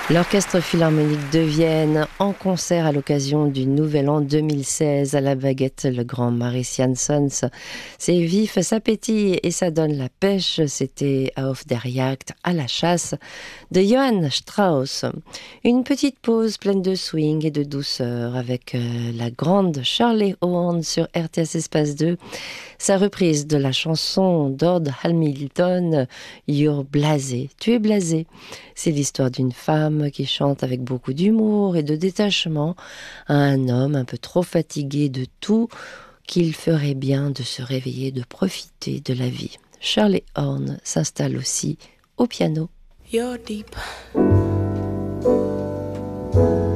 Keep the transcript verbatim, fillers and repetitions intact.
L'Orchestre Philharmonique de Vienne en concert à l'occasion du Nouvel An deux mille seize à la baguette le grand Maris Janssens. C'est vif, ça pétille et ça donne la pêche. C'était Auf der Jagd, à la chasse, de Johann Strauss. Une petite pause pleine de swing et de douceur avec euh, la grande Shirley Horn sur R T S Espace deux. Sa reprise de la chanson d'Ord Hamilton, You're blasé, tu es blasé. C'est l'histoire d'une femme qui chante avec beaucoup d'humour et de détachement à un homme un peu trop fatigué de tout qu'il ferait bien de se réveiller, de profiter de la vie. Shirley Horn s'installe aussi au piano. You're deep.